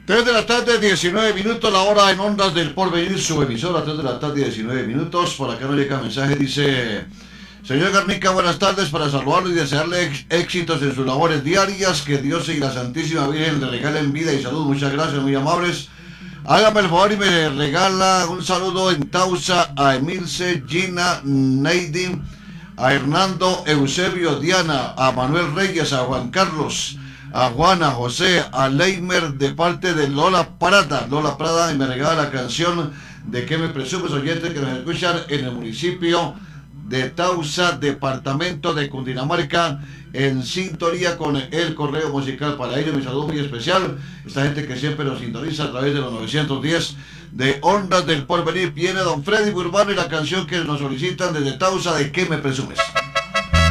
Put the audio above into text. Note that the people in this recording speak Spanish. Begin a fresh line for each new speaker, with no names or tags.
3 de la tarde, 19 minutos, la hora en Ondas del Porvenir, su emisora, 3 de la tarde, 19 minutos. Por acá nos llega mensaje, dice: señor Garnica, buenas tardes, para saludarlo y desearle éxitos en sus labores diarias, que Dios y la Santísima Virgen le regalen vida y salud. Muchas gracias, muy amables. Hágame el favor y me regala un saludo en Tausa a Emilce, Gina, Neidin, a Hernando, Eusebio, Diana, a Manuel Reyes, a Juan Carlos, a Juana, José, a Leimer, de parte de Lola Prada, y me regala la canción de Que me presumes, oyentes que nos escuchan en el municipio de Tausa, departamento de Cundinamarca, en sintonía con el correo musical. Para ellos mi saludo muy especial, esta gente que siempre nos sintoniza a través de los 910 de Ondas del Porvenir. Viene don Freddy Urbano y la canción que nos solicitan desde Tausa, de Que me presumes.